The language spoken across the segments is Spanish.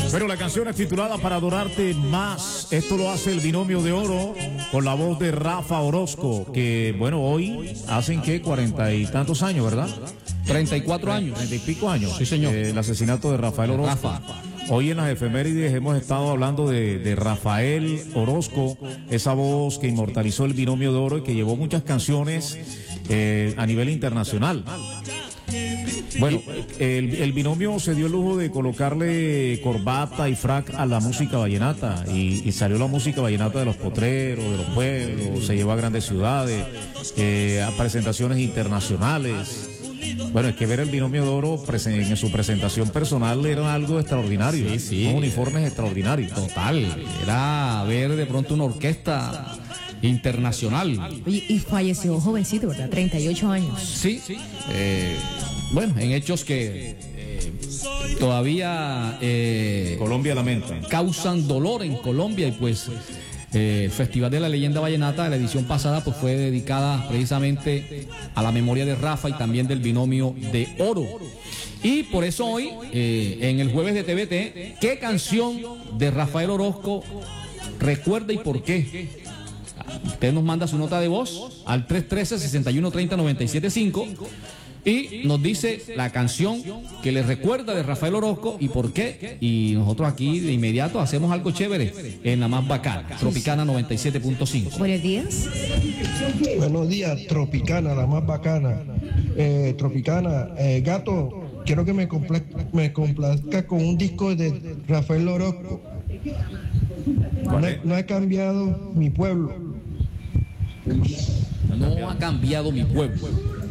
Pero la canción es titulada Para Adorarte Más. Esto lo hace el Binomio de Oro con la voz de Rafa Orozco, que bueno, hoy hacen que 40 y tantos años, ¿verdad? 34 años. 30 y pico años. Sí, señor. El asesinato de Rafael Orozco. Rafa. Hoy en las efemérides hemos estado hablando de Rafael Orozco, esa voz que inmortalizó el Binomio de Oro y que llevó muchas canciones a nivel internacional. Bueno, el binomio se dio el lujo de colocarle corbata y frac a la música vallenata y salió la música vallenata de los potreros, de los pueblos, se llevó a grandes ciudades, a presentaciones internacionales. Bueno, es que ver el Binomio de Oro en su presentación personal era algo extraordinario. Sí, sí. Unos uniformes extraordinarios. Total, era ver de pronto una orquesta internacional. Oye, y falleció jovencito, ¿verdad? 38 años. Sí, bueno, en hechos que todavía Colombia lamenta. causan dolor en Colombia y pues el Festival de la Leyenda Vallenata de la edición pasada pues fue dedicada precisamente a la memoria de Rafa y también del Binomio de Oro. Y por eso hoy, en el jueves de TVT, ¿qué canción de Rafael Orozco recuerda y por qué? Usted nos manda su nota de voz al 313-6130-975 y nos dice la canción que le recuerda de Rafael Orozco y por qué. Y nosotros aquí de inmediato hacemos algo chévere en la más bacana, Tropicana 97.5. Buenos días. Buenos días, Tropicana, la más bacana. Tropicana, gato, quiero que me complazca con un disco de Rafael Orozco. No he cambiado mi pueblo. No ha cambiado mi pueblo.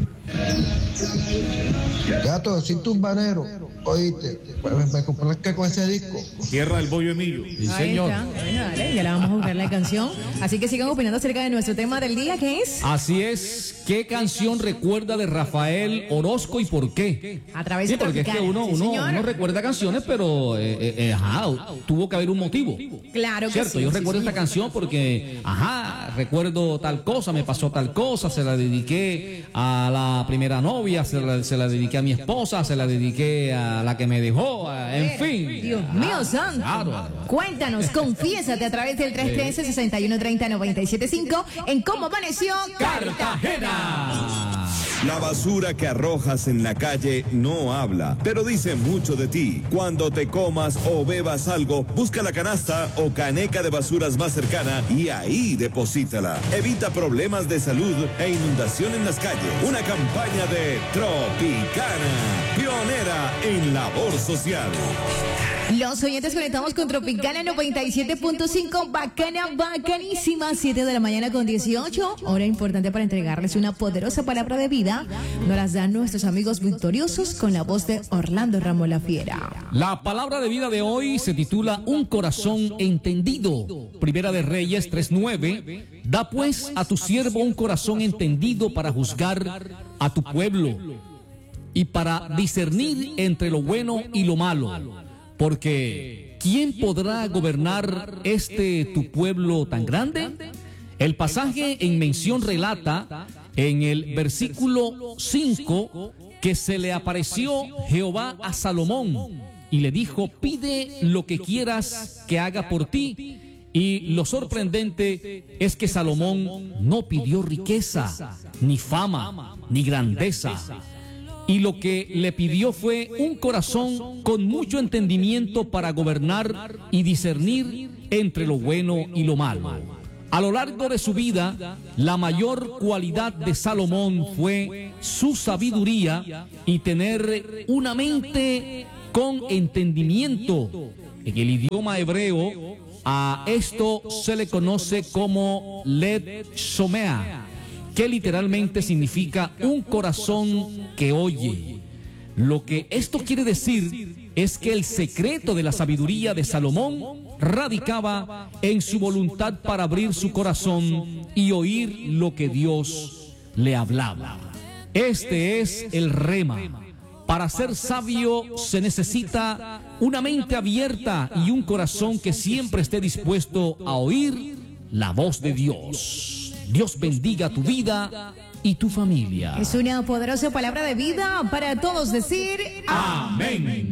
Gato, si tú banero, oíste, me complazca con ese disco. Tierra del Bollo Emilio. Sí, Ahí señor. está. Bueno, dale, ya le vamos a buscar la canción. Así que sigan opinando acerca de nuestro tema del día, que es Así es. ¿Qué canción recuerda de Rafael Orozco y por qué? a través Sí, de porque es que Tropicana. Sí, señor. uno recuerda canciones, pero tuvo que haber un motivo. Claro que Cierto, sí. yo sí, recuerdo señor. esta canción porque, recuerdo tal cosa, me pasó tal cosa, se la dediqué a la primera novia, se la dediqué a mi esposa, se la dediqué a la que me dejó, en fin. Dios mío, santo. Claro. Cuéntanos, confiésate a través del 313-6130-975 en cómo amaneció Cartagena. La basura que arrojas en la calle no habla, pero dice mucho de ti. Cuando te comas o bebas algo, busca la canasta o caneca de basuras más cercana y ahí deposítala. Evita problemas de salud e inundación en las calles. Una campaña de Tropicana, pionera en labor social. Los oyentes conectamos con Tropicana 97.5, bacana, bacanísima, 7 de la mañana con 18, hora importante para entregarles una poderosa palabra de vida. Nos las dan nuestros amigos victoriosos con la voz de Orlando Ramos La Fiera. La palabra de vida de hoy se titula Un corazón entendido. Primera de Reyes 3:9. Da pues a tu siervo un corazón entendido para juzgar a tu pueblo y para discernir entre lo bueno y lo malo. Porque ¿quién podrá gobernar tu pueblo tan grande? El pasaje en mención relata en el versículo 5 que se le apareció Jehová a Salomón y le dijo: pide lo que quieras que haga por ti. Y lo sorprendente es que Salomón no pidió riqueza, ni fama, ni grandeza. Y lo que le pidió fue un corazón con mucho entendimiento para gobernar y discernir entre lo bueno y lo malo. A lo largo de su vida, la mayor cualidad de Salomón fue su sabiduría y tener una mente con entendimiento. En el idioma hebreo, a esto se le conoce como Led Shomea, que literalmente significa un corazón que oye. Lo que esto quiere decir es que el secreto de la sabiduría de Salomón radicaba en su voluntad para abrir su corazón y oír lo que Dios le hablaba. Este es el rema. Para ser sabio se necesita una mente abierta y un corazón que siempre esté dispuesto a oír la voz de Dios. Dios bendiga tu vida y tu familia. Es una poderosa palabra de vida para todos decir Amén.